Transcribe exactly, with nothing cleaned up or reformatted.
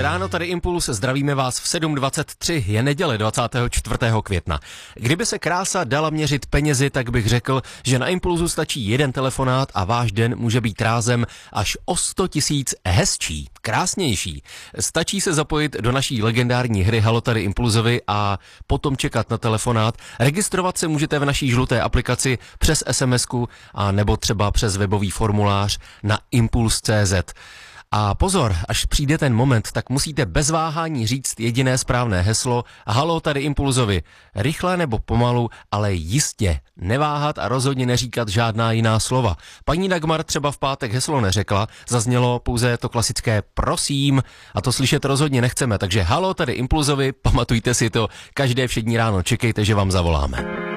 ráno, tady Impuls, zdravíme vás v sedm dvacet tři, je neděle dvacátého čtvrtého května. Kdyby se krása dala měřit penězi, tak bych řekl, že na Impulsu stačí jeden telefonát a váš den může být rázem až o sto tisíc hezčí, krásnější. Stačí se zapojit do naší legendární hry Halo tady Impulzovi a potom čekat na telefonát. Registrovat se můžete v naší žluté aplikaci přes SMSku a nebo třeba přes webový formulář na impuls tečka cé zet. A pozor, až přijde ten moment, tak musíte bez váhání říct jediné správné heslo Halo tady Impulzovi. Rychle nebo pomalu, ale jistě. Neváhat a rozhodně neříkat žádná jiná slova. Paní Dagmar třeba v pátek heslo neřekla, zaznělo pouze to klasické prosím a to slyšet rozhodně nechceme. Takže Halo tady Impulzovi, pamatujte si to, každé všední ráno čekejte, že vám zavoláme.